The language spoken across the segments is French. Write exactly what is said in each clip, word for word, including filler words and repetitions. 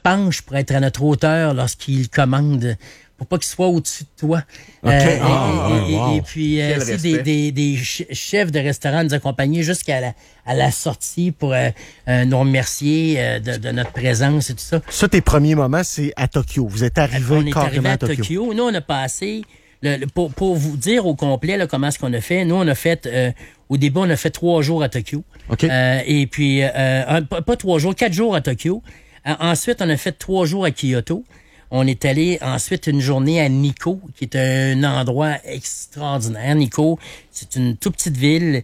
penche pour être à notre hauteur lorsqu'il commande, pour pas qu'il soit au-dessus de toi. Okay. Euh, Ah, et, et, wow. et puis, euh, c'est des, des, des chefs de restaurant nous accompagner jusqu'à la, à la sortie pour euh, euh, nous remercier euh, de, de notre présence et tout ça. Ça, tes premiers moments, c'est à Tokyo. Vous êtes arrivé on est carrément arrivé à Tokyo. Tokyo. Nous, on a passé... Le, le, pour, pour vous dire au complet là, comment est-ce qu'on a fait, nous, on a fait... Euh, au début, on a fait trois jours à Tokyo. Okay. Euh, et puis, euh, un, pas, pas trois jours, quatre jours à Tokyo. Euh, ensuite, on a fait trois jours à Kyoto. On est allé ensuite une journée à Nikko, qui est un endroit extraordinaire. Nikko, c'est une toute petite ville.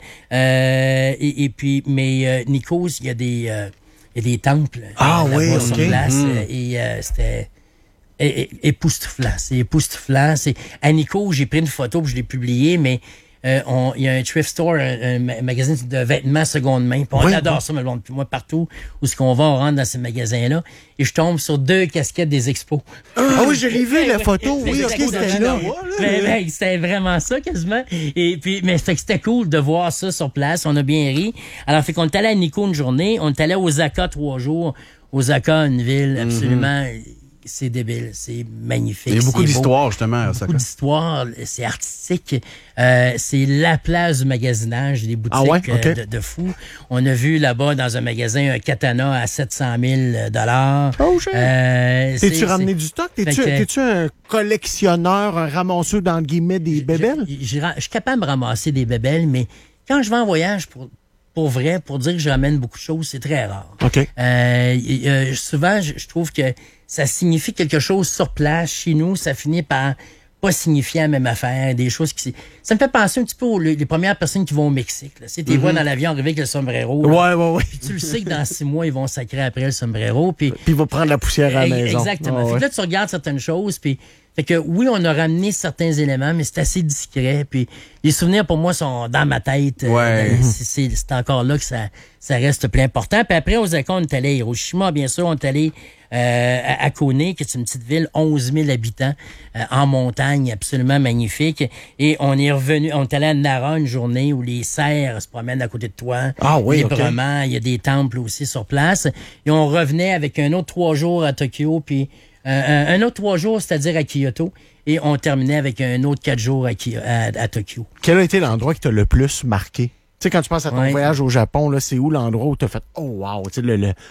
Euh, et, et puis, mais euh, Nikko, il y a des, euh, il y a des temples. Ah là, oui, sur ok. place. Mm. Et euh, c'était é- é- époustouflant. C'est époustouflant. C'est à Nikko, j'ai pris une photo, puis je l'ai publiée, mais Euh, on, il y a un thrift store, un, un magasin de vêtements seconde main. Puis on oui, adore oui. ça, mais bon, puis moi, partout où ce qu'on va, on rentre dans ces magasins-là. Et je tombe sur deux casquettes des expos. Ah oui, je l'ai vu, la photo. C'est Oui, ok, exactement c'était ça. là. Mais, mais c'était vraiment ça, quasiment. Et puis, mais fait que c'était cool de voir ça sur place. On a bien ri. Alors, fait qu'on est allé à Nikko une journée. On est allé à Osaka trois jours. Osaka, une ville absolument... Mm-hmm. C'est débile, c'est magnifique. Il y a beaucoup c'est d'histoires, beau. justement, à Osaka. Beaucoup d'histoires, c'est artistique. Euh, c'est la place du magasinage, des boutiques ah ouais? Okay. euh, de, de fous. On a vu là-bas, dans un magasin, un katana à sept cent mille dollars. Oh, cher. Euh, T'es-tu ramené du stock? T'es-tu, que, t'es-tu un collectionneur, un ramasseur, dans le guillemets, des bébelles? Je, je, je suis capable de ramasser des bébelles, mais quand je vais en voyage pour... Pour vrai, pour dire que je ramène beaucoup de choses, c'est très rare. OK. Euh, euh, souvent, je, je trouve que ça signifie quelque chose sur place. Chez nous, ça finit par pas signifier la même affaire. Des choses qui... Ça me fait penser un petit peu aux les premières personnes qui vont au Mexique. Tu sais, t'es mm-hmm. vois dans l'avion arriver avec le sombrero. Ouais, ouais, ouais. Puis tu le sais que dans six mois, ils vont sacrer après le sombrero. Puis, puis il va prendre la poussière à la maison. Exactement. Oh, fait ouais. que là, tu regardes certaines choses, puis... Fait que oui, on a ramené certains éléments, mais c'est assez discret. Puis les souvenirs, pour moi, sont dans ma tête. Ouais. Euh, c'est, c'est, c'est encore là que ça, ça reste plus important. Puis après, aux Osaka, on est allé à Hiroshima, bien sûr. On est allé euh, à Hakone, qui est une petite ville, onze mille habitants, euh, en montagne, absolument magnifique. Et on est revenu, on est allé à Nara une journée où les cerfs se promènent à côté de toi. Ah oui, librement. Okay. Il y a des temples aussi sur place. Et on revenait avec un autre trois jours à Tokyo, puis... Euh, un autre trois jours, c'est-à-dire à Kyoto, et on terminait avec un autre quatre jours à, Ki- à, à Tokyo. Quel a été l'endroit qui t'a le plus marqué? Tu sais, quand tu penses à ton ouais. voyage au Japon, là, c'est où l'endroit où t'as fait « Oh, wow! » Tu sais, le... le...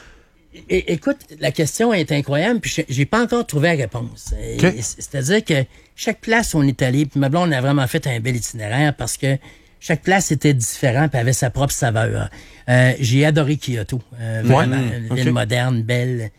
É- écoute, la question est incroyable, puis j'ai pas encore trouvé la réponse. Okay. C'est-à-dire que chaque place où on est allé, puis ma blonde a vraiment fait un bel itinéraire parce que chaque place était différente et avait sa propre saveur. Euh, j'ai adoré Kyoto. Euh, vraiment, ouais. une okay. ville moderne, belle,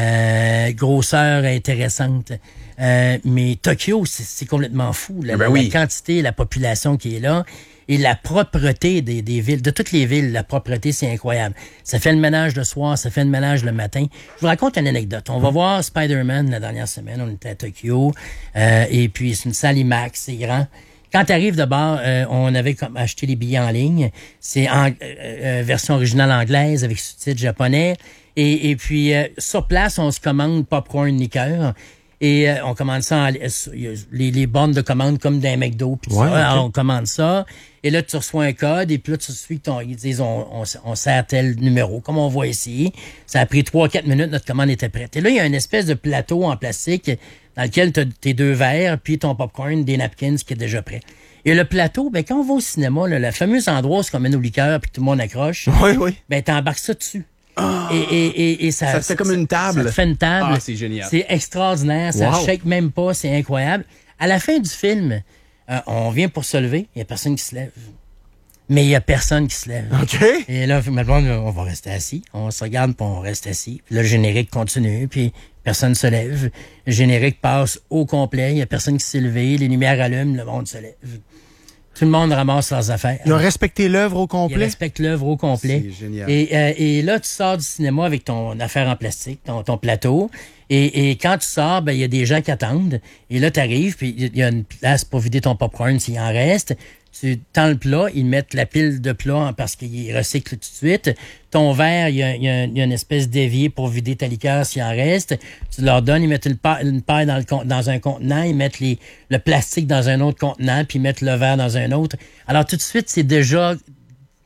euh, grosseur intéressante. Euh, mais Tokyo, c'est, c'est complètement fou. La, ben la, oui. la quantité, la population qui est là et la propreté des, des villes, de toutes les villes, la propreté, c'est incroyable. Ça fait le ménage le soir, ça fait le ménage le matin. Je vous raconte une anecdote. On va voir Spider-Man la dernière semaine. On était à Tokyo. Euh, et puis, c'est une salle IMAX, c'est grand. Quand tu arrives de bord, euh, on avait comme acheté les billets en ligne. C'est en euh, euh, version originale anglaise avec sous-titres japonais. Et, et puis, euh, sur place, on se commande popcorn liqueur. Et euh, on commande ça en, les, les bornes de commande comme d'un McDo. Puis ouais, ça. Okay. Alors, on commande ça. Et là, tu reçois un code. Et puis là, tu suis ton, ils disent, on, on, on sert tel numéro, comme on voit ici. Ça a pris trois quatre minutes, notre commande était prête. Et là, il y a une espèce de plateau en plastique dans lequel tu as tes deux verres, puis ton popcorn, des napkins qui est déjà prêt. Et le plateau, ben quand on va au cinéma, là, le fameux endroit où on met nos liqueurs puis tout le monde accroche, oui, oui. ben t'embarques ça dessus. Oh. Et, et, et, et ça, ça c'est comme une table. Ça te fait une table. Ah, c'est génial. C'est extraordinaire. Ça wow. shake même pas. C'est incroyable. À la fin du film, euh, on vient pour se lever. Il y a personne qui se lève. Mais il y a personne qui se lève. OK. Et là, ma blonde, on va rester assis. On se regarde puis on reste assis. Puis là, le générique continue. Puis personne se lève. Le générique passe au complet. Il y a personne qui s'est levé. Les lumières allument. Le monde se lève. Tout le monde ramasse leurs affaires. Ils ont respecté l'œuvre au complet? Ils respectent l'œuvre au complet. C'est génial. Et, euh, et là, tu sors du cinéma avec ton affaire en plastique, ton, ton plateau. Et, et quand tu sors, ben il y a des gens qui attendent. Et là, tu arrives, puis il y a une place pour vider ton popcorn s'il en reste. Tu tends le plat, ils mettent la pile de plat parce qu'ils recyclent tout de suite. Ton verre, il y a, il y a, il y a une espèce d'évier pour vider ta liqueur s'il en reste. Tu leur donnes, ils mettent une paille, une paille dans, le, dans un contenant, ils mettent les, le plastique dans un autre contenant, puis ils mettent le verre dans un autre. Alors tout de suite, c'est déjà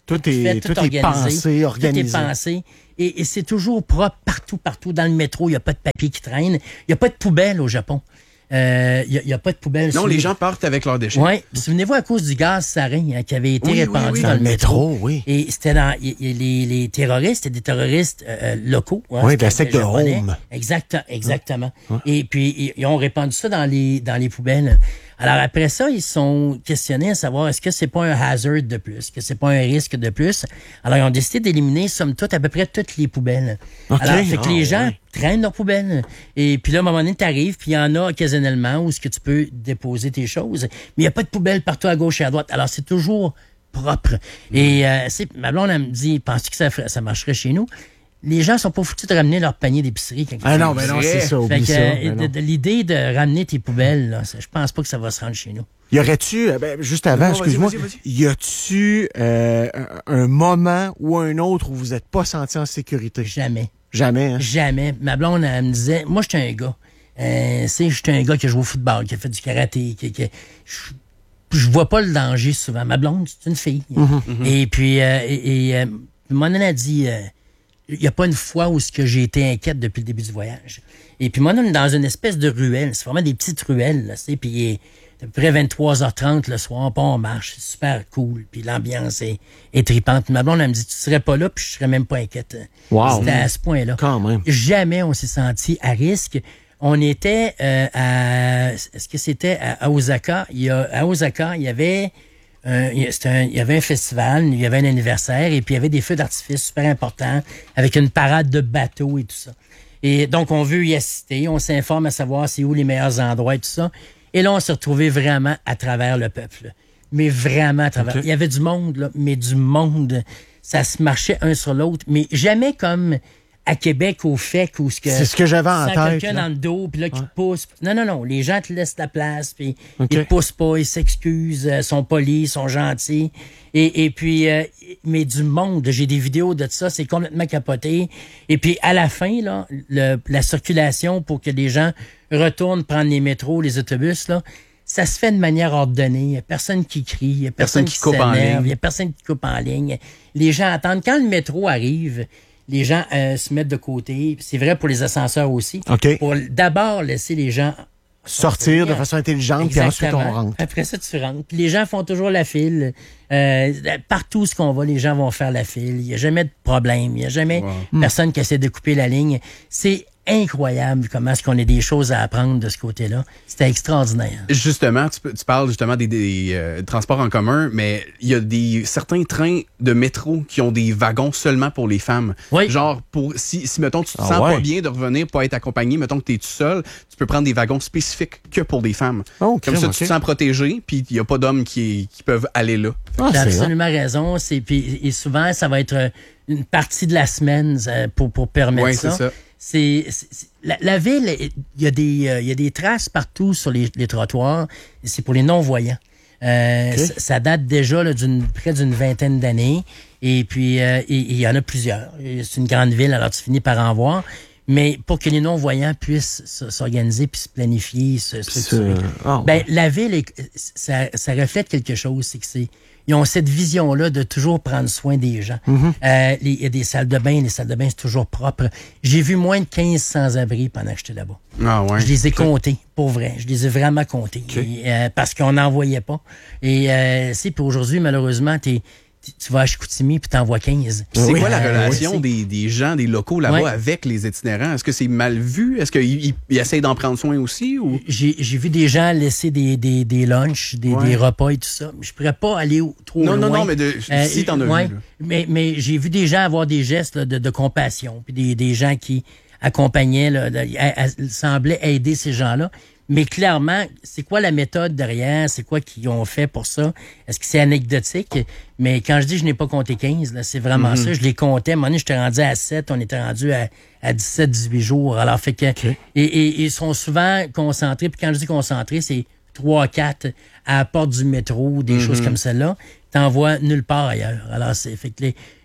Tout est, fait, tout tout est pensé, organisé. Tout est pensé. Et, et c'est toujours propre partout, partout. Dans le métro, il n'y a pas de papier qui traîne. Il n'y a pas de poubelle au Japon. Il euh, n'y a, a pas de poubelle. Non, les gens partent avec leurs déchets. Oui. Souvenez-vous, à cause du gaz sarin hein, qui avait été oui, répandu oui, oui. dans, dans le métro. métro oui. Et c'était dans y, y, les, les terroristes, c'était des terroristes euh, locaux. Hein, oui, de la secte de Rome. Exact, exactement. Ouais. Et puis, ils, ils ont répandu ça dans les, dans les poubelles. Alors, après ça, ils sont questionnés à savoir est-ce que c'est pas un hazard de plus, est-ce que c'est pas un risque de plus. Alors, ils ont décidé d'éliminer, somme toute, à peu près toutes les poubelles. Okay. Alors, fait que oh, les gens oui. traînent leurs poubelles. Et puis là, à un moment donné, t'arrives, puis il y en a occasionnellement où est-ce que tu peux déposer tes choses. Mais il n'y a pas de poubelle partout à gauche et à droite. Alors, c'est toujours propre. Et euh, c'est, ma blonde, elle me dit, penses-tu que ça, ça marcherait chez nous? Les gens sont pas foutus de ramener leur panier d'épicerie. Quand ah non, ben non, c'est ça, oublie que, ça. euh, Ben de, de, l'idée de ramener tes poubelles, là, je pense pas que ça va se rendre chez nous. Y aurait-tu, ben, juste avant, non, excuse-moi, vas-y, vas-y, vas-y. y a-tu euh, un, un moment ou un autre où vous n'êtes pas senti en sécurité? Jamais. Jamais, hein? Jamais. Ma blonde, elle me disait, moi, j'étais un gars. Euh, c'est, j'étais un gars qui a joué au football, qui a fait du karaté, qui, qui je, je vois pas le danger souvent. Ma blonde, c'est une fille. Mm-hmm. Et puis, euh, et, et euh, mon nana a dit, euh, il n'y a pas une fois où ce que j'ai été inquiète depuis le début du voyage. Et puis moi, on est dans une espèce de ruelle. C'est vraiment des petites ruelles, là, c'est, puis il est à peu près vingt-trois heures trente le soir, puis on marche, c'est super cool, puis l'ambiance est, est tripante. Ma blonde, elle me dit, tu serais pas là, puis je serais même pas inquiète. Wow. C'était à ce point-là. Quand même. Jamais on s'est senti à risque. On était euh, à... Est-ce que c'était à, à Osaka? Il y a, à Osaka, il y avait... Euh, c'était un, il y avait un festival, il y avait un anniversaire, et puis il y avait des feux d'artifice super importants, avec une parade de bateaux et tout ça. Et donc, on veut y assister, on s'informe à savoir c'est où les meilleurs endroits et tout ça. Et là, on s'est retrouvés vraiment à travers le peuple. Mais vraiment à travers. Okay. Il y avait du monde, là, mais du monde. Ça se marchait un sur l'autre, mais jamais comme à Québec au F E C où ce que c'est ce que j'avais en tête. quelqu'un dans le dos puis là qui ouais. te pousse. Non non non, les gens te laissent la place puis okay. ils te poussent pas, ils s'excusent, euh, sont polis, sont gentils et et puis euh, mais du monde, j'ai des vidéos de ça, c'est complètement capoté. Et puis à la fin là, le, la circulation pour que les gens retournent prendre les métros, les autobus là, ça se fait de manière ordonnée. Il n'y a personne qui crie, il n'y a personne, personne qui, qui s'énerve, il n'y a personne qui coupe en ligne. Les gens attendent. Quand le métro arrive, les gens euh, se mettent de côté. C'est vrai pour les ascenseurs aussi. Okay. Pour d'abord laisser les gens sortir de façon intelligente, puis ensuite on rentre. Après ça, tu rentres. Puis les gens font toujours la file. Euh, partout où on va, les gens vont faire la file. Il n'y a jamais de problème. Il n'y a jamais wow. personne qui essaie de couper la ligne. C'est incroyable comment est-ce qu'on a des choses à apprendre de ce côté-là. C'était extraordinaire. Justement, tu, tu parles justement des, des euh, transports en commun, mais il y a des certains trains de métro qui ont des wagons seulement pour les femmes. Oui. Genre, pour si, si mettons, tu te ah sens ouais. pas bien de revenir, pas être accompagné, mettons que tu es tout seul, tu peux prendre des wagons spécifiques que pour des femmes. Oh, Comme ça, okay. tu te sens protégé, puis il n'y a pas d'hommes qui, qui peuvent aller là. Ah, tu as absolument raison. C'est, puis, et souvent, ça va être une partie de la semaine pour, pour permettre ouais, ça. C'est ça. C'est, c'est, c'est la, la ville, il y a des euh, il y a des traces partout sur les, les trottoirs. C'est pour les non-voyants. Euh, okay. ça, ça date déjà là, d'une près d'une vingtaine d'années. Et puis euh, il y en a plusieurs. C'est une grande ville, alors tu finis par en voir. Mais pour que les non-voyants puissent s'organiser puis se planifier, se structurer, oh, ben ouais. la ville, est, ça, ça reflète quelque chose, c'est que c'est ils ont cette vision-là de toujours prendre soin des gens. Mm-hmm. Euh, il y a des salles de bain, les salles de bain, c'est toujours propre. J'ai vu moins de quinze sans-abri pendant que j'étais là-bas. Ah ouais. Je les ai comptés, pour vrai. Je les ai vraiment comptés. Okay. Et, euh, parce qu'on n'en voyait pas. Et euh, c'est puis aujourd'hui, malheureusement, t'es tu vas à Chicoutimi puis t'en vois quinze. Puis c'est oui, quoi la euh, relation oui, des, des gens, des locaux là-bas ouais. avec les itinérants? Est-ce que c'est mal vu? Est-ce qu'ils ils, ils essayent d'en prendre soin aussi? Ou? J'ai, j'ai vu des gens laisser des, des, des lunchs, des, ouais. des repas et tout ça. Je pourrais pas aller trop non, loin. Non, non, mais de, euh, si t'en as ouais, vu. Là. Mais, mais j'ai vu des gens avoir des gestes là, de, de compassion, puis des, des gens qui accompagnaient, là, de, à, à, semblaient aider ces gens-là. Mais clairement, c'est quoi la méthode derrière? C'est quoi qu'ils ont fait pour ça? Est-ce que c'est anecdotique? Mais quand je dis je n'ai pas compté quinze, là, c'est vraiment mm-hmm. ça. Je les comptais. À un moment donné, j'étais rendu à sept. On était rendu à, à dix-sept, dix-huit jours. Alors, fait que... Okay. Et, et ils sont souvent concentrés. Puis quand je dis concentrés, c'est trois, quatre à la porte du métro, des mm-hmm. choses comme celle-là. T'en vois nulle part ailleurs. Alors, c'est... Fait que les,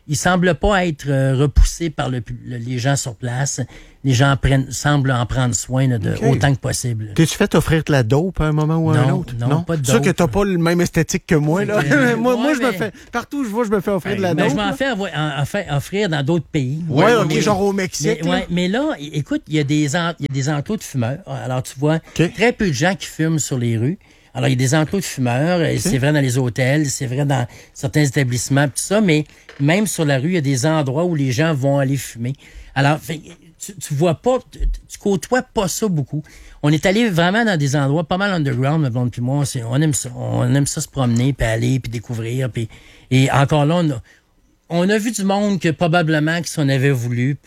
il semble pas être euh, repoussé par le, le, les gens sur place. Les gens prennent, semblent en prendre soin là, de, okay. autant que possible. T'es-tu fait offrir de la dope à un moment ou à non, un autre? Non, non, pas de dope. C'est sûr que t'as pas le même esthétique que moi. Là. Euh, moi, ouais, moi je mais... me fais, partout où je vois, je me fais offrir hey, de la ben, dope. Je m'en fais en, en fait, offrir dans d'autres pays. Ouais, ouais ok, mais, genre au Mexique. Mais, là. ouais, mais là, écoute, il y a des, en, il y a des enclos de fumeurs. Alors, tu vois, okay. très peu de gens qui fument sur les rues. Alors, il y a des enclos de fumeurs, okay. C'est vrai dans les hôtels, c'est vrai dans certains établissements, tout ça, mais même sur la rue, il y a des endroits où les gens vont aller fumer. Alors, fait, tu, tu vois pas, tu, tu côtoies pas ça beaucoup. On est allé vraiment dans des endroits pas mal underground, ma blonde puis moi, on aime ça, on aime ça se promener, puis aller, puis découvrir, puis et encore là, on a, on a vu du monde que probablement que si on avait voulu,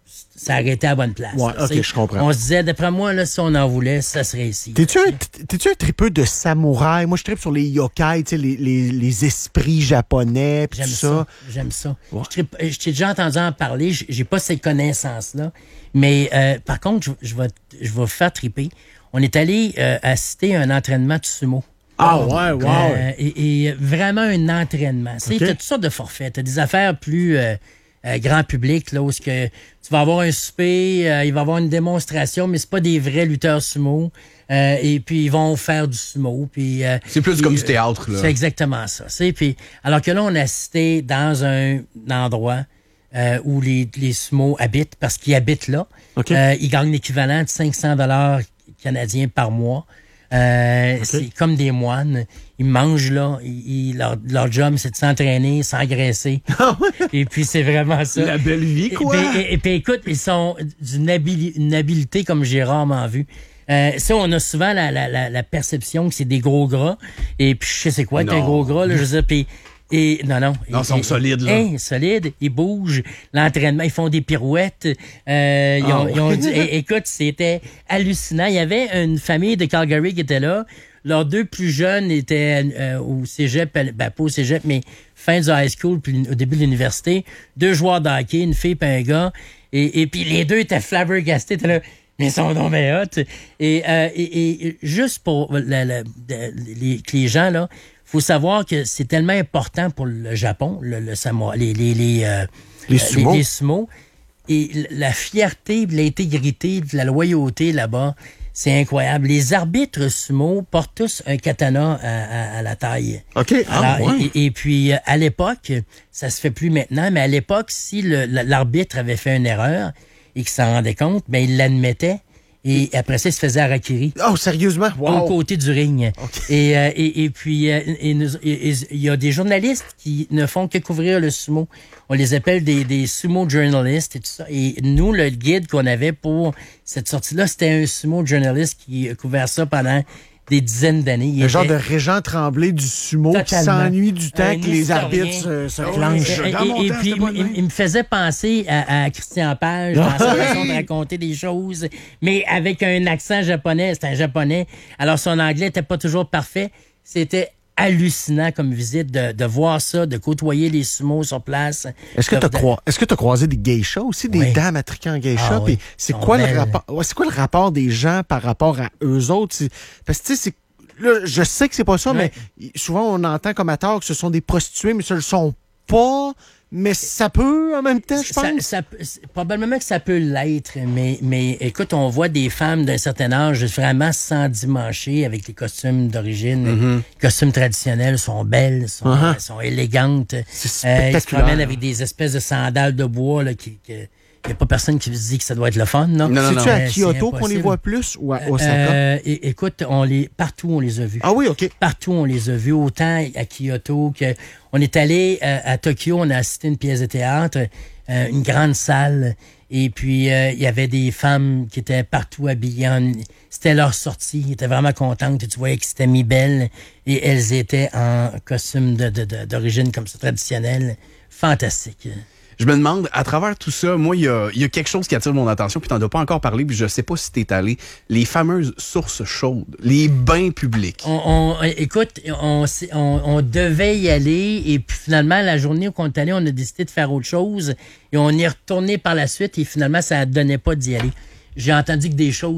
ça arrêtait à la bonne place. Ouais, là, ok, je comprends. On se disait, d'après moi, là, si on en voulait, ça serait ici. T'es-tu un, t'es-tu un tripeux de samouraï? Moi, je tripe sur les yokai, tu sais, les, les, les esprits japonais, pis tout ça. ça. J'aime ça. Ouais. Je, tripe, je t'ai déjà entendu en parler, j'ai pas cette connaissance-là. Mais euh, par contre, je, je vais je vais faire triper. On est allé euh, assister à un entraînement de sumo. Ah ouais, wow! Euh, et, et vraiment un entraînement. Okay. Tu as toutes sortes de forfaits. Tu as des affaires plus... Euh, Euh, grand public, là, où ce que tu vas avoir un souper, euh, il va y avoir une démonstration, mais c'est pas des vrais lutteurs sumo. Euh, et puis, ils vont faire du sumo. Puis, euh, c'est plus puis, comme du théâtre, là. C'est exactement ça. C'est, puis, alors que là, on a assisté dans un endroit euh, où les, les sumos habitent, parce qu'ils habitent là. Okay. Euh, ils gagnent l'équivalent de cinq cents dollars canadiens par mois. Euh, okay. C'est comme des moines. Ils mangent là. Ils, ils, leur, leur job, c'est de s'entraîner, s'engraisser. Et puis, c'est vraiment ça. La belle vie, quoi. Et, et, et puis, écoute, ils sont d'une habili- une habileté comme j'ai rarement vu. Euh, ça, on a souvent la, la, la, la perception que c'est des gros gras. Et puis, je sais c'est quoi, un gros gras, là, je sais. Puis, et non, non. Non, ils sont solides, là. Hein, solides. Ils bougent. L'entraînement, ils font des pirouettes. Euh, ils ont, oh. ils ont dit, é- écoute, c'était hallucinant. Il y avait une famille de Calgary qui était là. Leurs deux plus jeunes étaient euh, au cégep, ben pas au cégep, mais fin du high school, puis au début de l'université. Deux joueurs de hockey, une fille et un gars. Et, et puis les deux étaient flabbergastés. Étaient là, mais ils sont donc bien hot. Et, euh, et, et juste pour la, la, les, les gens, là, faut savoir que c'est tellement important pour le Japon, le, le samoa, les les les, euh, les sumo. Les, les sumo, et la fierté, l'intégrité, la loyauté là-bas, c'est incroyable. Les arbitres sumo portent tous un katana à, à, à la taille. Ok. Ah, Alors, ouais. et, et puis à l'époque, ça se fait plus maintenant, mais à l'époque, si le, l'arbitre avait fait une erreur et qu'il s'en rendait compte, ben il l'admettait. Et après ça, il se faisait harakiri. Oh, sérieusement? Wow. Au côté du ring. Okay. Et, euh, et, et puis, euh, et, nous, et, et, il y a des journalistes qui ne font que couvrir le sumo. On les appelle des, des sumo journalistes et tout ça. Et nous, le guide qu'on avait pour cette sortie-là, c'était un sumo journaliste qui a couvert ça pendant des dizaines d'années. Il un était... genre de Régent Tremblay du sumo Totalement. Qui s'ennuie du temps un que les historien. arbitres se, se Oh, clenchent. Et, et, et puis, il, il, il me faisait penser à, à Christian Page dans sa façon de raconter des choses, mais avec un accent japonais. C'était un japonais. Alors, son anglais n'était pas toujours parfait. C'était hallucinant comme visite de, de voir ça, de côtoyer les sumos sur place. Est-ce que tu as de... croi... Est-ce que tu as croisé des geishas aussi, des oui. dames attriquées en geisha? Ah, oui. C'est quoi belles. le rapport? Ouais, c'est quoi le rapport des gens par rapport à eux autres? C'est... Parce que tu sais, c'est là, je sais que c'est pas ça, ouais. mais souvent on entend comme à tort que ce sont des prostituées, mais ce le sont pas. Mais ça peut en même temps, je pense. Ça, ça, probablement que ça peut l'être, mais, mais écoute, on voit des femmes d'un certain âge vraiment s'endimancher avec les costumes d'origine. Mm-hmm. Les costumes traditionnels sont belles, sont, uh-huh. sont élégantes. C'est euh, ils se promènent avec des espèces de sandales de bois là, qui... qui il n'y a pas personne qui se dit que ça doit être le fun, non? non, non C'est-tu non. à Kyoto qu'on les voit plus ou à Osaka? Euh, é- écoute, on les, partout on les a vus. Ah oui, OK. Partout on les a vus, autant à Kyoto que... On est allé euh, à Tokyo, on a assisté à une pièce de théâtre, euh, une grande salle, et puis euh, il y avait des femmes qui étaient partout habillées. En... C'était leur sortie, ils étaient vraiment contentes, tu voyais qu'ils s'étaient mis belles, et elles étaient en costume de, de, de, d'origine comme ça, traditionnelle. Fantastique. Je me demande, à travers tout ça, moi, il y a, y a quelque chose qui attire mon attention, puis t'en as pas encore parlé, puis je sais pas si t'es allé. Les fameuses sources chaudes, les bains publics. On, on, écoute, on, on, on devait y aller, et puis finalement, la journée où on est allé, on a décidé de faire autre chose, et on est retourné par la suite, et finalement, ça ne donnait pas d'y aller. J'ai entendu que des choses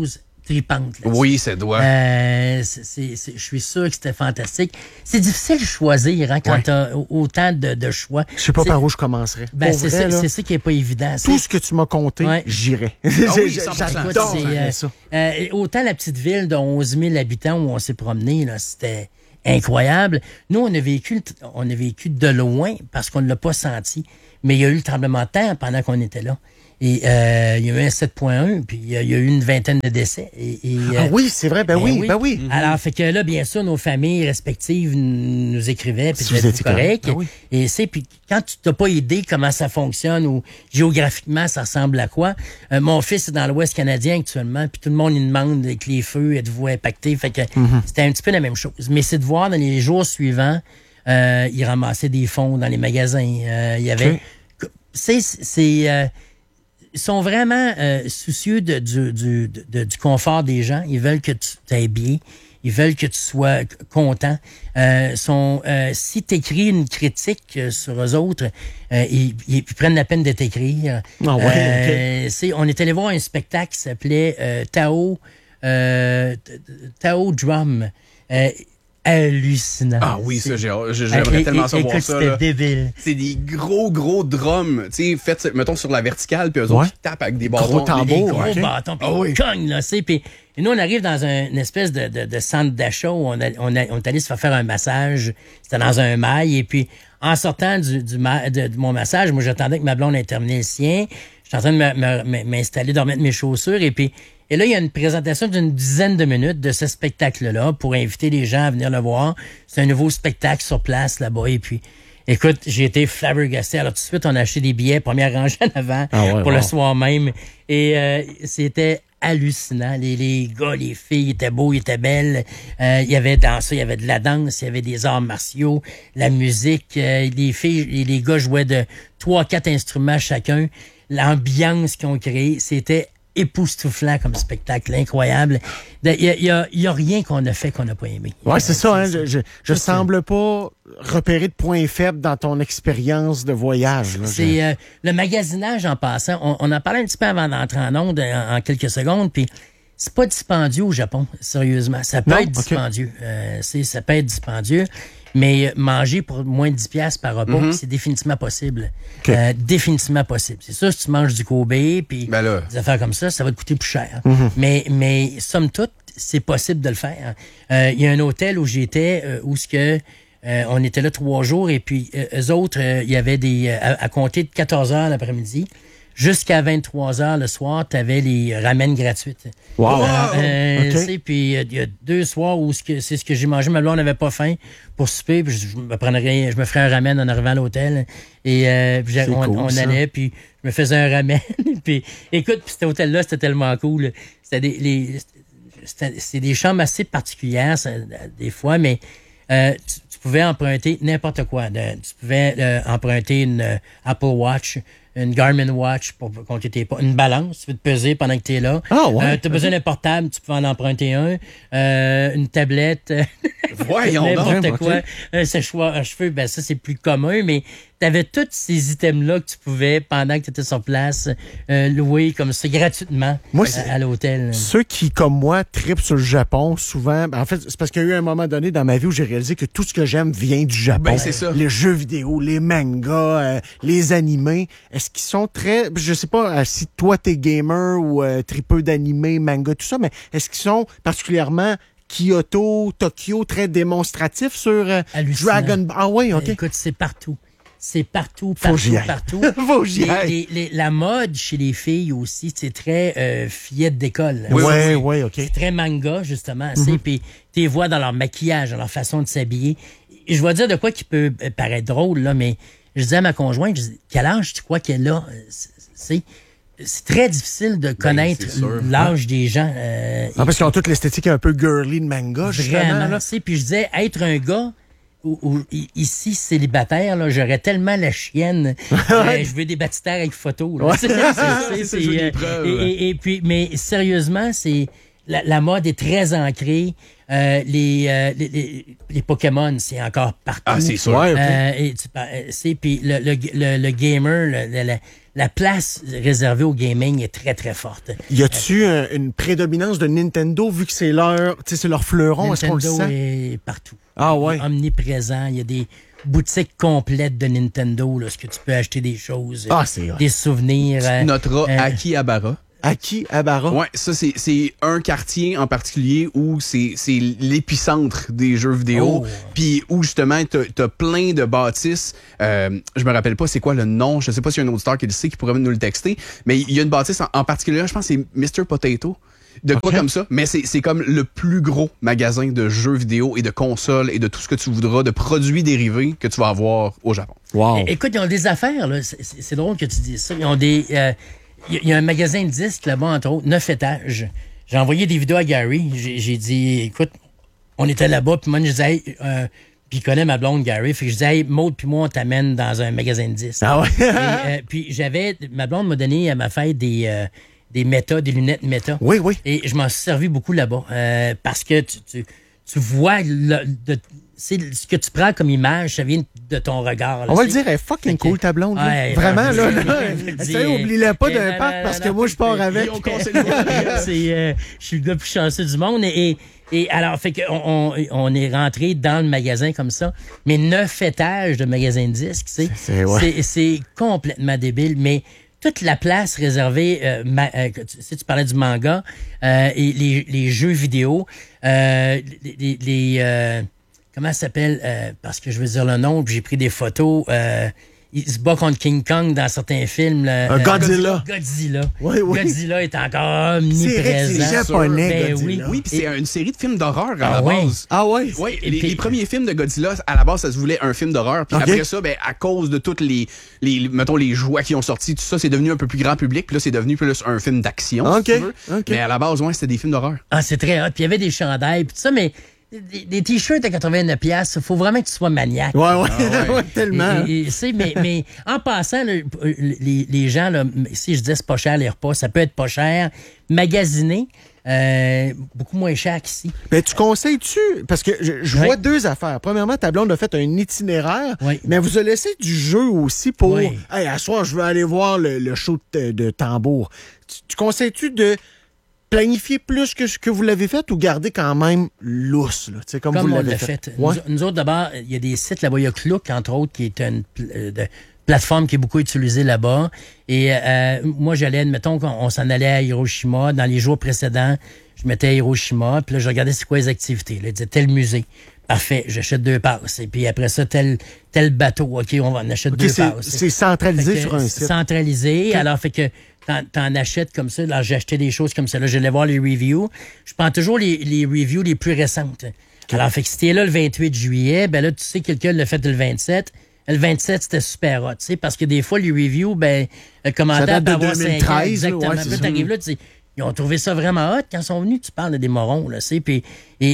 tripante. Là-dessus. Oui, ça doit. Euh, c'est, c'est, c'est, je suis sûr que c'était fantastique. C'est difficile de choisir hein, quand Ouais. tu as autant de, de choix. Je sais pas C'est- par où je commencerais. Ben, Pour c'est, vrai, ça, là, c'est ça qui est pas évident. tout C'est- ce que tu m'as compté, Ouais. j'irais. oui, J- cent pour cent. J'adore Écoute, c'est, euh, ça. Euh, autant la petite ville de onze mille habitants où on s'est promené, là, c'était incroyable. Nous, on a vécu, le t- on a vécu de loin parce qu'on ne l'a pas senti. Mais il y a eu le tremblement de terre pendant qu'on était là. Et euh, il y a eu un sept point un, puis il y, a, il y a eu une vingtaine de décès. Et, et, Ah euh, oui, c'est vrai, ben, ben oui, oui. ben oui. Alors, fait que là, bien sûr, nos familles respectives n- nous écrivaient, puis Si vous c'était étiez correct. correct, ben oui. Et c'est, puis quand tu n'as pas idée comment ça fonctionne ou géographiquement ça ressemble à quoi, euh, mon fils est dans l'Ouest canadien actuellement, puis tout le monde il demande avec les feux, êtes-vous impacté? Fait que Mm-hmm. c'était un petit peu la même chose. Mais c'est de voir dans les jours suivants, euh, ils ramassaient des fonds dans les magasins. Euh, il y avait... C'est... c'est euh, ils sont vraiment euh, soucieux de, du, du, de- du confort des gens. Ils veulent que tu t'ailles bien. Ils veulent que tu sois c- content. Euh, sont, euh, si tu écris une critique euh, sur eux autres, euh, ils, ils prennent la peine de t'écrire. Ah ouais, Euh, c'est- on est allé voir un spectacle qui s'appelait euh, Tao, euh, t- t- Tao Drum. Euh, hallucinant. Ah oui, ça, j'ai- Euh, j'aimerais é- tellement é- savoir écoute, ça. c'était là. débile. C'est des gros, gros drums, tu sais, faits, mettons, sur la verticale, puis eux Ouais. autres, ils tapent avec des bâtons. Gros tambour. Des Oh, gros ok. bâtons, puis Ah ils oui. cognent, là, tu sais, puis et nous, on arrive dans un, une espèce de, de, de centre d'achat où on, a, on, a, on est allé se faire faire un massage. C'était dans un mail, et puis en sortant du, du ma- de, de mon massage, moi, j'attendais que ma blonde ait terminé le sien. J'étais en train de me- me- me- m'installer, de remettre mes chaussures, et puis et là, il y a une présentation d'une dizaine de minutes de ce spectacle-là pour inviter les gens à venir le voir. C'est un nouveau spectacle sur place là-bas, et puis... Écoute, j'ai été flabbergasté. Alors, tout de suite, on a acheté des billets, première rangée en avant, Ah ouais, pour wow. le soir même. Et euh, c'était hallucinant. Les, les gars, les filles étaient beaux, ils étaient belles. Euh, il y avait dans ça, il y avait de la danse, il y avait des arts martiaux, la musique. Euh, les filles et les gars jouaient de trois, quatre instruments chacun. L'ambiance qu'ils ont créée, c'était époustouflant comme spectacle, incroyable. Il y a, y a- y a rien qu'on a fait qu'on n'a pas aimé. Ouais, c'est ça, hein. Je, je, je Ça, c'est- semble pas repérer de points faibles dans ton expérience de voyage. là. Je- C'est euh, le magasinage en passant. On, on en parlait un petit peu avant d'entrer en onde en, en quelques secondes, puis c'est pas dispendieux au Japon, sérieusement. Ça peut Non? être Ok. dispendieux. Euh, c'est, ça peut être dispendieux, mais manger pour moins de dix piastres par repas, c'est définitivement possible. Ok. Euh, définitivement possible. C'est sûr, si tu manges du Kobe, puis Ben là. des affaires comme ça, ça va te coûter plus cher. Mais, mais somme toute, c'est possible de le faire. Euh, Il y a un hôtel où j'étais, euh, où ce que euh, on était là trois jours, et puis euh, eux autres, euh, il y avait des euh, à, à compter de quatorze heures l'après-midi jusqu'à vingt-trois heures le soir, tu avais les ramen gratuites. Wow. Euh, Ok. tu sais, puis euh, il y a deux soirs où ce que- c'est ce que j'ai mangé. Ma blonde n'avait pas faim pour souper. Puis je, je me prendrais, je me ferais un ramen en arrivant à l'hôtel. Et euh, puis j'ai- C'est on, cool, on ça. allait, puis je me faisais un ramen. puis écoute, puis cet hôtel-là, c'était tellement cool. C'était des, les, c'était- c'est des chambres assez particulières, ça, des fois, mais euh, tu, tu pouvais emprunter n'importe quoi. De- tu pouvais euh, emprunter une euh, Apple Watch, une Garmin Watch pour compter tes pas, une balance, tu veux te peser pendant que tu es là. Ah ouais, tu as besoin d'un portable, tu peux en emprunter un. Euh, une tablette, Voyons donc. n'importe ok. quoi. Un séchoir à cheveux, ben ça c'est plus commun, mais tu avais tous ces items-là que tu pouvais, pendant que tu étais sur place, euh, louer comme ça gratuitement Moi, à- c'est- à, l'hôtel. Ceux qui, comme moi, tripent sur le Japon, souvent, ben, en fait, c'est parce qu'il y a eu un moment donné dans ma vie où j'ai réalisé que tout ce que j'aime vient du Japon. Ben, c'est ça. Les jeux vidéo, les mangas, euh, les animés. Est-ce qu'ils sont très... Je sais pas euh, si toi, t'es gamer ou euh, tripeux d'animés, manga, tout ça, mais est-ce qu'ils sont particulièrement Kyoto, Tokyo, très démonstratifs sur euh, Hallucinant. Dragon Ball? Ah oui, OK. Écoute, c'est partout. C'est partout, Faut que j'y partout, aille. partout. Faut que j'y Les- aille. les- les- la mode chez les filles aussi, c'est très euh, fillette d'école. Oui, ouais, oui, ouais, OK. C'est très manga, justement. tu sais, Puis tu les vois dans leur maquillage, dans leur façon de s'habiller. Et je vais dire de quoi qui peut euh, paraître drôle, là, mais je disais à ma conjointe, je dis, quel âge tu crois qu'elle a? Euh, c'est- C'est c'est très difficile de connaître c'est sûr. l'âge des gens. euh, Ah, parce qu'ils ont toute l'esthétique un peu girly de manga, justement. Vraiment, là. tu sais, puis je disais, être un gars ou, ou- i- ici célibataire, là, j'aurais tellement la chienne. Euh, je veux des baptistères avec photo. Là. Ouais. C'est- c'est- C'est c'est- ça, des euh, preuves. et, et- et puis, mais sérieusement, c'est la, la mode est très ancrée. Euh, les, euh, les, les, les Pokémon, c'est encore partout. Ah, c'est sûr. Ouais, OK. Euh, et tu par- euh, c'est puis le, le, le, le gamer, le- le- la, la place réservée au gaming est très, très forte. Y a-tu euh, une prédominance de Nintendo vu que c'est leur, tu sais, c'est leur fleuron? Est-ce qu'on le Nintendo sent? est partout. Ah ouais. Omniprésent. Il y a des boutiques complètes de Nintendo, là, ce que tu peux acheter des choses, Ah, c'est hot. des souvenirs. Tu noteras euh, Akihabara. Akihabara. Ouais, ça, c'est, c'est un quartier en particulier où c'est, c'est l'épicentre des jeux vidéo. Oh. Puis où, justement, t'as, t'as plein de bâtisses. Euh, je me rappelle pas c'est quoi le nom. Je sais pas s'il y a un auditeur qui le sait qui pourrait nous le texter. Mais il y a une bâtisse en, en particulier, je pense que c'est mister Potato. De quoi Okay. comme ça, mais c'est, c'est comme le plus gros magasin de jeux vidéo et de consoles et de tout ce que tu voudras, de produits dérivés que tu vas avoir au Japon. Wow. É- Écoute, ils ont des affaires, là. C'est, c'est- c'est drôle que tu dises ça. Ils ont des. euh, Il y, a- il y a un magasin de disques là-bas, entre autres, neuf étages. J'ai envoyé des vidéos à Gary. J'ai, j'ai dit, écoute, on était là-bas, puis moi, je disais, hey, euh, puis il connaît ma blonde, Gary. Fait que je disais, hey, Maud, puis moi, on t'amène dans un magasin de disques. Ah ouais. Et, euh, puis j'avais. Ma blonde m'a donné à ma fête des, euh, des méta, des lunettes méta. Oui, oui. Et je m'en suis servi beaucoup là-bas. euh, parce que tu, tu, tu vois le- de- c'est ce que tu prends comme image, ça vient de ton regard. là, On va le c'est- dire, elle est fucking Fait que- cool, ta blonde. là. Ouais, Vraiment, ouais, là. je- là. je le Tu dis, sais, oublie-la pas euh, d'un non, parc non, parce non, que moi, je pars c'est- avec. on conseille le- c'est, euh, je suis le gars le plus chanceux du monde. Et, et, et alors, fait qu'on on, on est rentré dans le magasin comme ça, mais neuf étages de magasin de disques, tu sais. C'est- ouais. c'est, c'est complètement débile, mais toute la place réservée, euh, ma- euh, tu sais, tu parlais du manga, euh, et les, les jeux vidéo, euh, les... les, les, euh, comment ça s'appelle? Euh, parce que je veux dire le nom, puis j'ai pris des photos. Euh, il se bat contre King Kong dans certains films. Là, Un Euh, Godzilla. Godzilla. Oui, oui. Godzilla est encore C'est vrai que omniprésent. c'est japonais, Ben Godzilla. Oui, puis c'est une série de films d'horreur à Ah la ouais. base. Ah ouais? Oui, Et les, puis- les premiers films de Godzilla, à la base, ça se voulait un film d'horreur. Puis Ok. après ça, ben, à cause de toutes les, les, mettons, les jouets qui ont sorti, tout ça, c'est devenu un peu plus grand public. Puis là, c'est devenu plus un film d'action, Ok, si tu veux. ok. Mais à la base, ouais, c'était des films d'horreur. Ah, c'est très hot. Puis il y avait des chandails, puis tout ça, mais des, des t-shirts à quatre-vingt-neuf piastres, il faut vraiment que tu sois maniaque. Ouais, ouais. ouais. Ouais, tellement. Et- et- et, c'est- mais, mais en passant, là, les, les gens, là, si je disais c'est pas cher les repas, ça peut être pas cher. Magasiner, euh, beaucoup moins cher qu'ici. Mais tu conseilles-tu? Parce que je, je Oui. vois deux affaires. Premièrement, ta blonde a fait un itinéraire, Oui. mais elle vous a laissé du jeu aussi pour. Oui. Hey, à soir, je veux aller voir le, le show de, de tambour. Tu, tu conseilles-tu de planifier plus que ce que vous l'avez fait ou garder quand même lousse, là, tu sais, comme, Comme vous on l'avez l'a fait? fait. Ouais. Nous, nous autres, d'abord, il y a des sites là-bas. Il y a Klook, entre autres, qui est une pl- euh, de- plateforme qui est beaucoup utilisée là-bas. Et euh, moi, j'allais, admettons qu'on on s'en allait à Hiroshima. Dans les jours précédents, je mettais à Hiroshima. Puis là, je regardais c'est quoi les activités. Là, il disait tel musée. Parfait, j'achète deux passes. Et puis après ça, tel, tel bateau. OK, on va en acheter OK, deux c'est, passes. c'est centralisé Fait que sur un c'est site. centralisé. Alors, fait que t'en, t'en achètes comme ça. Là, j'ai acheté des choses comme ça. Là, j'allais voir les reviews. Je prends toujours les, les reviews les plus récentes. Alors, fait que si t'es là le vingt-huit juillet, ben là, tu sais que quelqu'un l'a fait le vingt-sept. Le vingt-sept, c'était super hot, tu sais, parce que des fois, les reviews, ben, le commentaire date peut de avoir deux cinq mille ans. treize, là, Exactement. ouais, Puis c'est là, ça. t'arrives là, tu sais, ils ont trouvé ça vraiment hot. Quand ils sont venus, tu parles des morons, là, tu sais. Puis,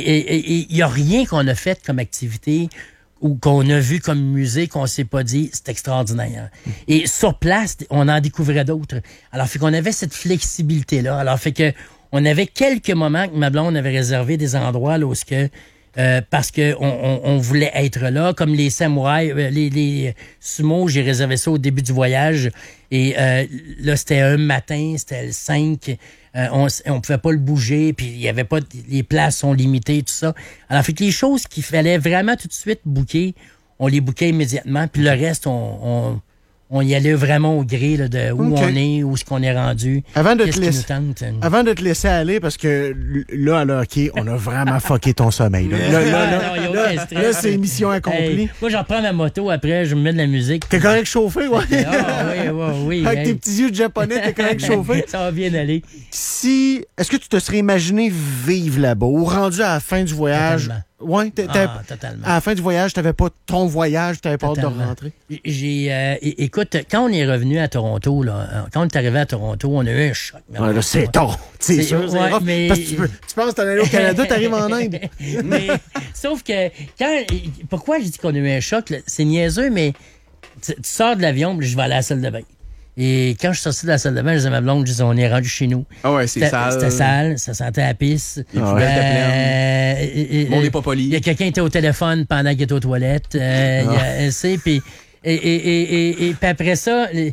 et il n'y a rien qu'on a fait comme activité ou qu'on a vu comme musée qu'on s'est pas dit, c'est extraordinaire. Et sur place, on en découvrait d'autres. Alors, fait qu'on avait cette flexibilité-là. Alors, fait que on avait quelques moments que ma blonde avait réservé des endroits là où ce que euh, parce que on, on, on voulait être là, comme les samouraïs, euh, les, les sumo, j'ai réservé ça au début du voyage. Et euh, là, c'était un matin, c'était le cinq. Euh, on on pouvait pas le bouger, puis il y avait pas... Les places sont limitées, tout ça. Alors, fait que les choses qu'il fallait vraiment tout de suite booker, on les bookait immédiatement, puis le reste, on... on on y allait vraiment au gré là, de où OK. on est, où est-ce qu'on est rendu, Avant de, qu'est-ce te qui laisser, nous tente. avant de te laisser aller, parce que là, là, OK, on a vraiment fucké ton sommeil. Là, là, là, là, Ah, non, y a là, aucun stress. là, c'est mission accomplie. Hey, moi, j'en reprends ma moto après, je me mets de la musique. T'es correct chauffé, ouais? Ah, oui, oui, oui. Avec hey. tes petits yeux de japonais, t'es correct chauffé? Ça va bien aller. Si, est-ce que tu te serais imaginé vivre là-bas ou rendu à la fin du voyage? Totalement. Ouais, t'es- t'es- Ah, totalement. à la fin du voyage, t'avais pas ton voyage, t'avais pas hâte de Totalement. rentrer. J'ai, euh, é- écoute, quand on est revenu à Toronto, là, quand on est arrivé à Toronto, on a eu un choc. Ouais, là, c'est tard. C'est C'est- sûr, c'est ouais, rough. mais- Parce que tu, peux, tu penses t'en aller au Canada, t'arrives en Inde. Mais, sauf que, quand, pourquoi je dis qu'on a eu un choc, là, c'est niaiseux, mais tu, tu sors de l'avion, puis je vais aller à la salle de bain. Et quand je suis sorti de la salle de bain, je disais à ma blonde, je disais, on est rendu chez nous. Ah ouais, c'est C'était- sale. C'était sale, ça sentait la pisse. Les poubelles étaient pleines. Euh, et- et- On n'est pas poli. Il y a quelqu'un qui était au téléphone pendant qu'il était aux toilettes. Euh, il y a- Ah. tu sais, puis et, et, et, et, et puis après ça, les-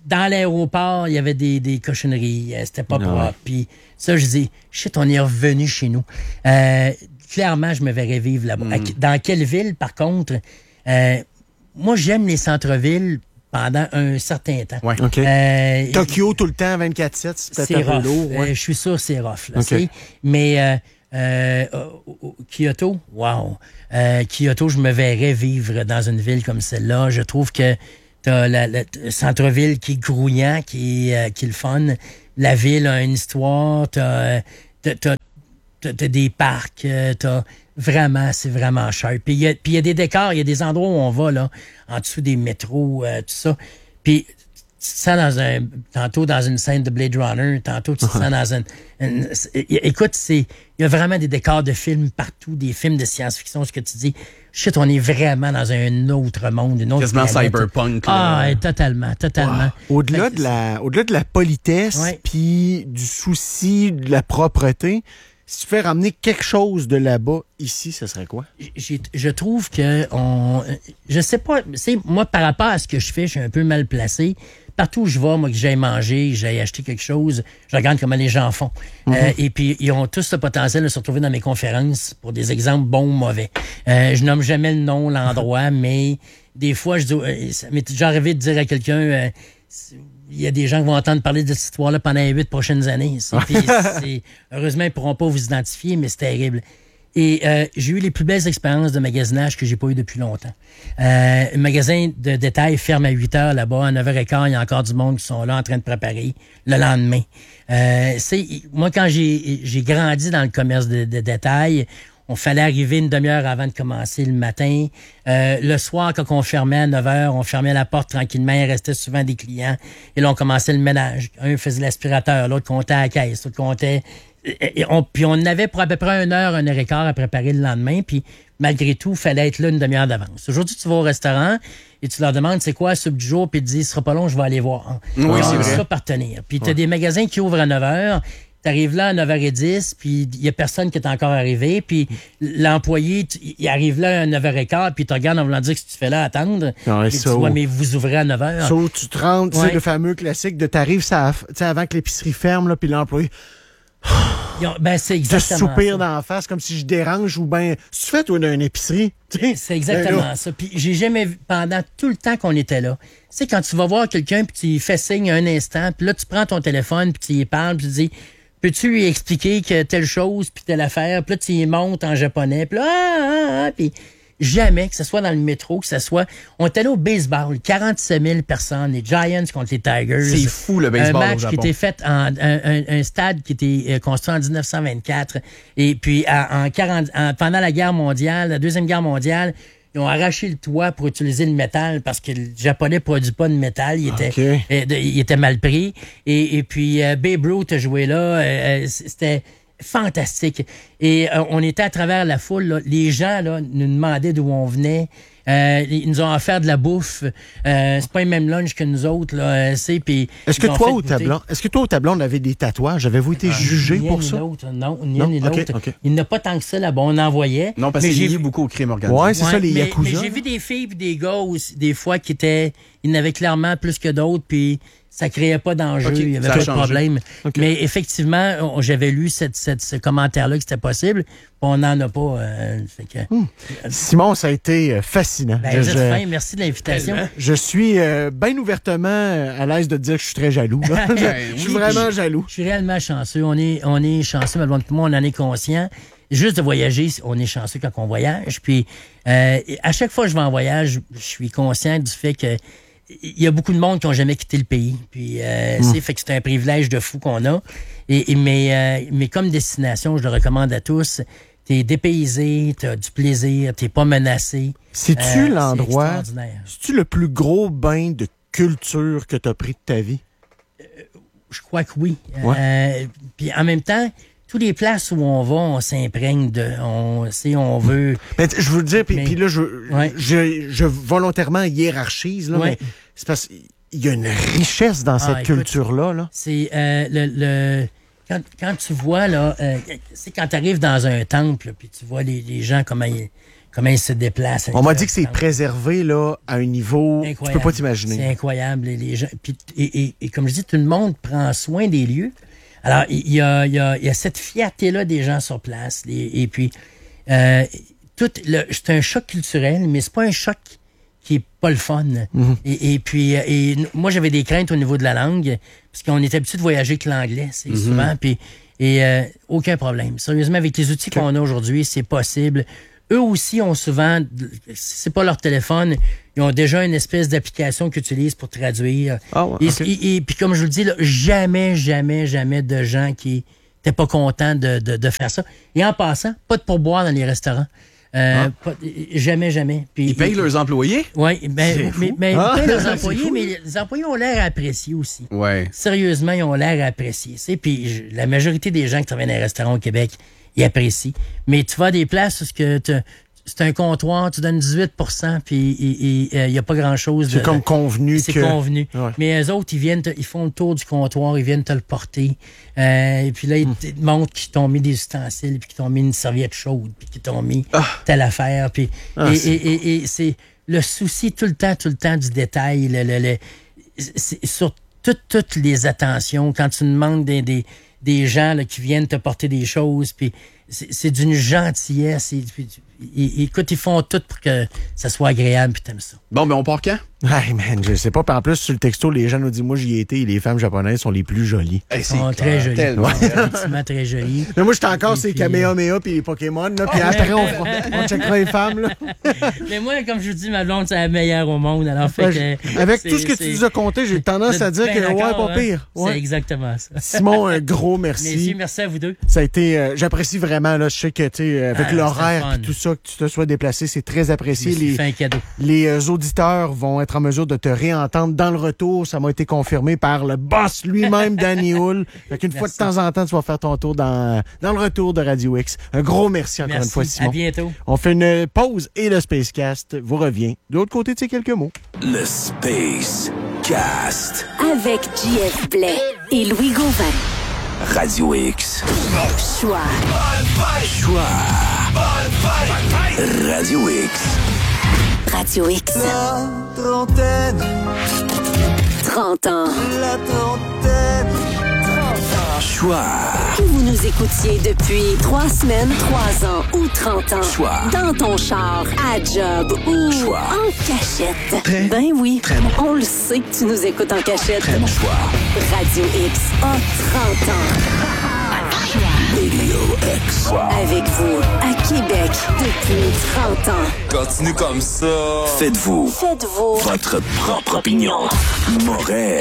dans l'aéroport, il y avait des, des cochonneries. Euh, C'était pas Ah propre. ouais. Puis ça, je dis, shit, on est revenu chez nous. Euh, clairement, je me verrais vivre là-bas. À- Dans quelle ville, par contre? Euh, moi, j'aime les centres-villes pendant un certain temps. Ouais. OK. Euh, Tokyo tout le temps, vingt-quatre sept, c'est c'est peut-être un rough. peu lourd. Euh, Ouais. je suis sûr que c'est rough. Là, OK. tu sais. Mais euh, euh, euh, Kyoto, wow. Euh, Kyoto, je me verrais vivre dans une ville comme celle-là. Je trouve que t'as la- le centre-ville qui est grouillant, qui est, euh, qui est le fun. La ville a une histoire. T'as, t'as, t'as, t'as- t'as des parcs. euh, T'as vraiment, c'est vraiment cher. Puis il y a, puis il y a des décors, il y a des endroits où on va, là, en dessous des métros, euh, tout ça. Puis tu te sens dans un, tantôt dans une scène de Blade Runner, tantôt tu te sens dans un, une- c'est- écoute, c'est, il y a vraiment des décors de films partout, des films de science-fiction, ce que tu dis, shit, on est vraiment dans un autre monde, une autre Quasiment planète. cyberpunk, là. Ah, ouais, totalement, totalement. Au-delà Fait que de la, au-delà de la politesse, Ouais. puis du souci de la propreté, si tu fais ramener quelque chose de là-bas ici, ce serait quoi? j'ai- je trouve que on, je sais pas, c'est moi par rapport à ce que je fais, je suis un peu mal placé. Partout où je vais, moi que j'aille manger, que j'aille acheter quelque chose, je regarde comment les gens font. Euh, et puis ils ont tous le potentiel de se retrouver dans mes conférences pour des exemples bons ou mauvais. Euh, je nomme jamais le nom, l'endroit, mais des fois je dis, euh, ça m'est déjà arrivé de dire à quelqu'un. Euh, il y a des gens qui vont entendre parler de cette histoire-là pendant les huit prochaines années. Ça. Puis c'est- heureusement, ils ne pourront pas vous identifier, mais c'est terrible. Et euh, j'ai eu les plus belles expériences de magasinage que j'ai pas eu depuis longtemps. Euh, un magasin de détail ferme à huit heures là-bas. À neuf heures quinze, il y a encore du monde qui sont là en train de préparer le lendemain. Euh, c'est, moi, quand j'ai, j'ai grandi dans le commerce de, de détail, on fallait arriver une demi-heure avant de commencer le matin. Euh, le soir, quand on fermait à neuf heures, on fermait la porte tranquillement. Il restait souvent des clients. Et là, on commençait le ménage. Un faisait l'aspirateur, l'autre comptait à la caisse, l'autre comptait... Et on, puis on avait pour à peu près une heure, une heure et quart à préparer le lendemain. Puis malgré tout, il fallait être là une demi-heure d'avance. Aujourd'hui, tu vas au restaurant et tu leur demandes c'est quoi la soupe du jour, puis ils te disent ce sera pas long, je vais aller voir. Oui, Ils c'est ont vrai. ça par tenir. Puis tu as des magasins qui ouvrent à neuf heures. Tu arrives là à neuf heures dix, puis il y a personne qui est encore arrivé. Puis l'employé, tu- il arrive là à neuf heures quinze, puis il te regarde en voulant dire que tu fais là à attendre. Ouais, Puis tu ça, dis, ouais, ou- mais vous ouvrez à neuf heures. Sauf tu te rends, tu sais, Ouais. le fameux classique de t'arrives ça, tu sais, avant que l'épicerie ferme, là, puis l'employé Ils ont- ben, c'est te exactement soupire ça. dans la face comme si je dérange ou ben si tu fais toi d'une épicerie. Tu sais, C'est exactement ben là, ça. Puis j'ai jamais vu, pendant tout le temps qu'on était là, tu sais, quand tu vas voir quelqu'un, puis tu lui fais signe un instant, puis là, tu prends ton téléphone, puis tu y parles, puis tu dis, peux-tu lui expliquer que telle chose, puis telle affaire, puis là, tu y montes en japonais, puis là, ah, ah, ah, puis jamais, que ce soit dans le métro, que ce soit... On est allé au baseball, quarante-sept mille personnes, les Giants contre les Tigers. C'est fou, le baseball Un au match Japon. qui était fait en... Un, un- un stade qui était euh, construit en dix-neuf cent vingt-quatre. Et puis, en, en quarante, en- pendant la guerre mondiale, la Deuxième Guerre mondiale, ils ont arraché le toit pour utiliser le métal parce que le Japonais ne produit pas de métal. Il était, OK. euh, de- il était mal pris. Et, et puis, euh, Babe Ruth a joué là. euh, euh, C'était fantastique. Et euh, on était à travers la foule. Là. Les gens là, nous demandaient d'où on venait. Euh, ils nous ont offert de la bouffe. Euh, c'est pas le même lunch que nous autres. Là, euh, c'est, puis Est-ce ils que nous ont toi fait au goûter. tableau, est-ce que toi au tableau on avait des tatouages? Avez-vous été jugé Ni un pour ni ça? l'autre, non, ni Non? un ni OK, l'autre. OK. Il n'y en a pas tant que ça là-bas. On envoyait. Non, parce Mais qu'il j'ai y a vu- beaucoup au crime organisé. Ouais, c'est ça, les mais, Yakuza. mais j'ai vu des filles et des gars aussi, des fois, qui étaient... Ils n'avaient clairement plus que d'autres, puis ça créait pas d'enjeu. OK, il y avait ça a pas de changé. problème. OK. Mais effectivement, on- j'avais lu cette, cette- ce commentaire-là que c'était possible. puis on n'en a pas. euh, fait que, Simon, ça a été euh, fascinant. ben, Je- vous êtes je- fin, merci de l'invitation. Je suis euh, bien ouvertement euh, à l'aise de te dire que je suis très jaloux. là. je, je suis Oui, vraiment puis- jaloux. Je suis réellement chanceux. On est, on est chanceux, mais moi, on en est conscient. Juste de voyager, on est chanceux quand on voyage. Puis, euh, à chaque fois que je vais en voyage, je suis conscient du fait que il y a beaucoup de monde qui n'ont jamais quitté le pays. Puis, euh, c'est fait que c'est un privilège de fou qu'on a. Et, et- mais, euh, mais comme destination, je le recommande à tous. T'es dépaysé, t'as du plaisir, t'es pas menacé. C'est-tu Euh, c'est l'endroit, extraordinaire. c'est-tu le plus gros bain de culture que tu as pris de ta vie? Je crois que oui. Ouais. Euh, puis en même temps, toutes les places où on va, on s'imprègne de. On sait, on veut. Ben, t- je veux dire, puis Mais- puis là, je, Ouais. je, je volontairement hiérarchise, là, Ouais. mais c'est parce qu'il y a une richesse dans cette écoute, culture-là. Là. C'est euh, le. le quand, quand tu vois, là, euh, c'est quand tu arrives dans un temple, puis tu vois les, les gens, comment ils, comment ils se déplacent. On m'a dit que c'est préservé là, à un niveau que tu peux pas t'imaginer. C'est incroyable. Les gens, puis, et, et, et comme je dis, tout le monde prend soin des lieux. Alors, il y a, il y a, il y a cette fierté-là des gens sur place. Et, et puis, euh, tout le, c'est un choc culturel, mais c'est pas un choc qui est pas le fun. Mm-hmm. Et, et puis, et, moi, j'avais des craintes au niveau de la langue, parce qu'on est habitué de voyager avec l'anglais, c'est mm-hmm. souvent, puis et euh, aucun problème. Sérieusement, avec les outils okay. qu'on a aujourd'hui, c'est possible. Eux aussi ont souvent, c'est pas leur téléphone, ils ont déjà une espèce d'application qu'ils utilisent pour traduire. Ah ouais, et, okay. et, et puis comme je vous le dis, là, jamais, jamais, jamais de gens qui n'étaient pas contents de, de, de faire ça. Et en passant, pas de pourboire dans les restaurants. Euh, ah. pas, jamais, jamais. Puis, ils payent et, leurs employés? Oui, ben, mais, mais ah. ils payent leurs employés, mais les employés ont l'air appréciés aussi. Ouais. Sérieusement, ils ont l'air appréciés. Puis je, la majorité des gens qui travaillent dans les restaurants au Québec, ils apprécient. Mais tu vas à des places où c'est un comptoir, tu donnes dix-huit pour cent, puis il n'y a pas grand-chose. C'est de, comme convenu. C'est que... convenu. Ouais. Mais eux autres, ils viennent, te, ils font le tour du comptoir, ils viennent te le porter. Euh, et puis là, ils te montrent qu'ils t'ont mis des ustensiles, puis qu'ils t'ont mis une serviette chaude, puis qu'ils t'ont mis ah. telle affaire. Puis, ah, et, et, et, et c'est le souci tout le temps, tout le temps du détail. Le, le, le, c'est sur toutes, toutes les attentions, quand tu demandes des... des des gens là, qui viennent te porter des choses, puis c'est, c'est d'une gentillesse. Et, puis, et, écoute, ils font tout pour que ça soit agréable, puis t'aimes ça. Bon, ben on part quand? Hey man, je sais pas. Puis en plus, sur le texto, les gens nous disent, moi j'y ai été, et les femmes japonaises sont les plus jolies. Elles sont très jolies. Ouais. Effectivement, très jolies. Mais moi, j'étais encore ces Kamehameha puis les Pokémon, là, puis après, on, on checkera les femmes. Là. Mais moi, comme je vous dis, ma blonde, c'est la meilleure au monde. Alors, fait ouais, que, avec tout ce que tu nous as compté, j'ai tendance à dire que ouais, pas pire. Ouais. C'est exactement ça. Simon, un gros merci. Merci, merci à vous deux. Ça a été, euh, j'apprécie vraiment, là, je sais que, tu sais, avec ah, l'horaire et tout ça, que tu te sois déplacé, c'est très apprécié. Les, fait un cadeau. Les euh, auditeurs vont être en mesure de te réentendre dans le retour. Ça m'a été confirmé par le boss lui-même, Danny Hull. Fait qu'une fois de temps en temps, tu vas faire ton tour dans, dans le retour de Radio X. Un gros merci encore merci. une fois, Simon. À bientôt. On fait une pause et le Spacecast vous revient. De l'autre côté de ces quelques mots. Le Space Cast. Avec J F Blais et Louis Gauvin. Radio X. Choix. Choix. Radio X. Radio X. La trentaine. trente ans. La trentaine. Choix. Que vous nous écoutiez depuis trois semaines, trois ans ou trente ans. Choix. Dans ton char, à job ou choix. En cachette. Très, ben oui. Très bon. On le sait que tu nous écoutes en cachette. Très bon choix. Radio X a trente ans. Radio X. Avec vous, à Québec, depuis trente ans. Continue comme ça. Faites-vous. Faites-vous. Votre propre opinion. Moret.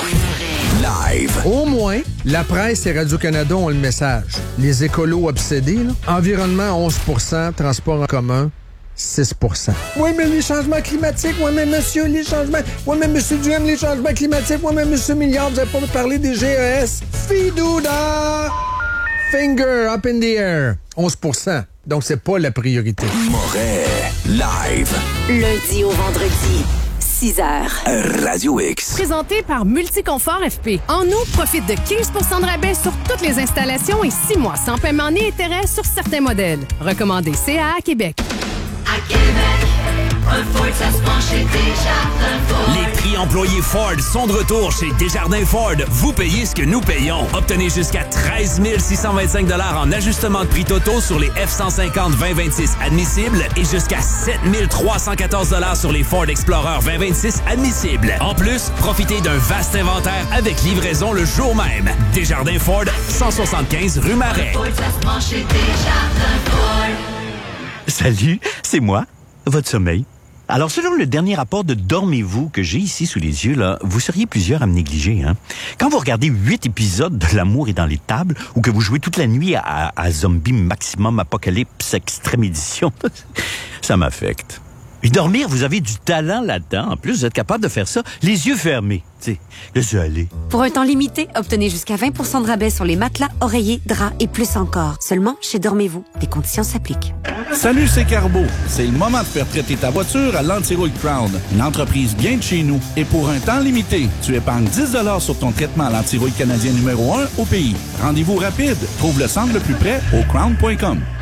Live. Au moins, la presse et Radio-Canada ont le message. Les écolos obsédés, là. Environnement onze pour cent, transport en commun six pour cent. Oui, mais les changements climatiques, oui, mais monsieur, les changements... Oui, mais monsieur Duhem, les changements climatiques, oui, mais monsieur Milliard, vous n'avez pas parlé des G E S. Fidouda! Finger up in the air. onze pour cent. Donc, c'est pas la priorité. Moret. Live. Lundi au vendredi. six heures. Radio X. Présenté par Multiconfort F P. En août, profite de quinze pour cent de rabais sur toutes les installations et six mois sans paiement ni intérêt sur certains modèles. Recommandé C A A Québec. À Québec, un Ford, ça se prend chez Desjardins Ford. Les prix employés Ford sont de retour chez Desjardins Ford. Vous payez ce que nous payons. Obtenez jusqu'à treize mille six cent vingt-cinq dollars en ajustement de prix totaux sur les F cent cinquante vingt vingt-six admissibles et jusqu'à sept mille trois cent quatorze dollars sur les Ford Explorer vingt vingt-six admissibles. En plus, profitez d'un vaste inventaire avec livraison le jour même. Desjardins Ford, cent soixante-quinze rue Marais. Ford, ça se prend chez Desjardins Ford. Salut, c'est moi, votre sommeil. Alors, selon le dernier rapport de Dormez-vous que j'ai ici sous les yeux, là, vous seriez plusieurs à me négliger. Hein? Quand vous regardez huit épisodes de L'amour est dans les tables ou que vous jouez toute la nuit à, à Zombie Maximum Apocalypse Extrême Édition, ça m'affecte. Et dormir, vous avez du talent là-dedans. En plus, vous êtes capable de faire ça les yeux fermés. Tu sais, laissez aller. Pour un temps limité, obtenez jusqu'à vingt pour cent de rabais sur les matelas, oreillers, draps et plus encore. Seulement chez Dormez-vous. Des conditions s'appliquent. Salut, c'est Carbo. C'est le moment de faire traiter ta voiture à l'Antirouille Crown, une entreprise bien de chez nous. Et pour un temps limité, tu épargnes dix dollars sur ton traitement à l'antirouille canadien numéro un au pays. Rendez-vous rapide. Trouve le centre le plus près au crown point com.